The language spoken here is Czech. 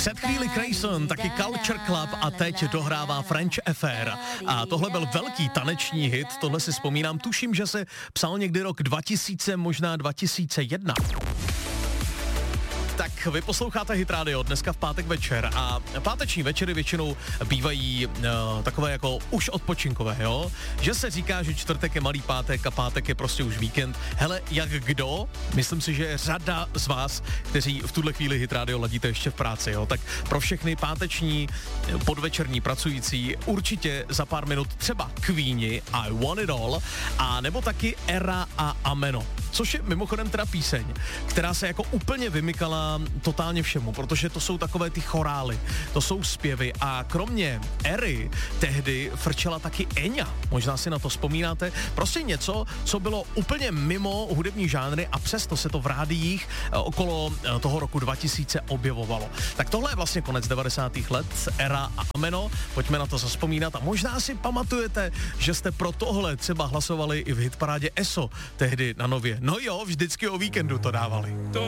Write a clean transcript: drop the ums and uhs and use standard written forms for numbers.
Před chvíli Grayson, taky Culture Club a teď dohrává French Affair. A tohle byl velký taneční hit, tohle si vzpomínám, tuším, že se psal někdy rok 2000, možná 2001. Tak vy posloucháte Hit Radio dneska v pátek večer a páteční večery většinou bývají takové jako už odpočinkové, jo? Že se říká, že čtvrtek je malý pátek a pátek je prostě už víkend. Hele, jak kdo? Myslím si, že je řada z vás, kteří v tuhle chvíli Hit Radio ladíte ještě v práci, jo? Tak pro všechny páteční podvečerní pracující určitě za pár minut třeba Queeni, I Want It All, a nebo taky Era a Ameno. Což je mimochodem teda píseň, která se jako úplně vymykala totálně všemu, protože to jsou takové ty chorály, to jsou zpěvy a kromě Ery tehdy frčela taky Eňa, možná si na to vzpomínáte, prostě něco, co bylo úplně mimo hudební žánry a přesto se to v rádiích okolo toho roku 2000 objevovalo. Tak tohle je vlastně konec 90. let, Era a Ameno, pojďme na to zazpomínat a možná si pamatujete, že jste pro tohle třeba hlasovali i v hitparádě ESO tehdy na Nově. No jo, vždycky o víkendu to dávali.